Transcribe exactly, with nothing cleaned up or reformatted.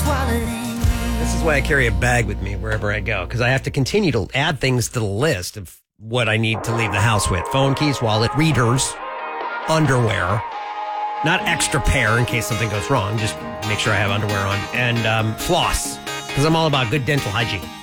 This is why I carry a bag with me wherever I go, because I have to continue to add things to the list of what I need to leave the house with. Phone, keys, wallet, readers, underwear, not extra pair in case something goes wrong, just make sure I have underwear on, and um, floss, because I'm all about good dental hygiene.